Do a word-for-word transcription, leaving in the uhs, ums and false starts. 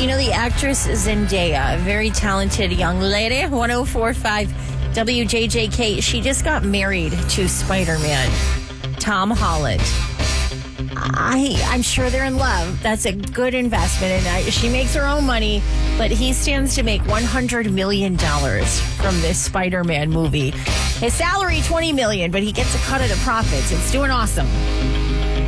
You know, the actress Zendaya, a very talented young lady, one oh four point five W J J K, she just got married to Spider-Man, Tom Holland. I, I'm sure they're in love. That's a good investment. And I, she makes her own money, but he stands to make one hundred million dollars from this Spider-Man movie. His salary, twenty million dollars, but he gets a cut of the profits. It's doing awesome.